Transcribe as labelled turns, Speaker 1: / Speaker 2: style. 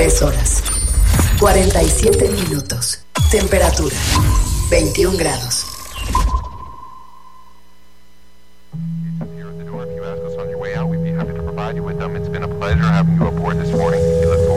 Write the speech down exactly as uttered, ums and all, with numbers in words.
Speaker 1: Tres horas. cuarenta y siete minutos. Temperatura. veintiún grados.
Speaker 2: Here at the door, if you ask us on your way out, we'd be happy to provide you with them. It's been a pleasure having you aboard this morning. We look forward